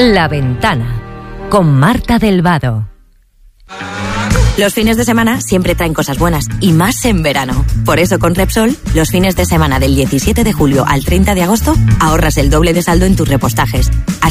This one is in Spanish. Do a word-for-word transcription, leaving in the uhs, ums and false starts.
La Ventana, con Marta del Vado. Los fines de semana siempre traen cosas buenas, y más en verano. Por eso con Repsol, los fines de semana del diecisiete de julio al treinta de agosto, ahorras el doble de saldo en tus repostajes.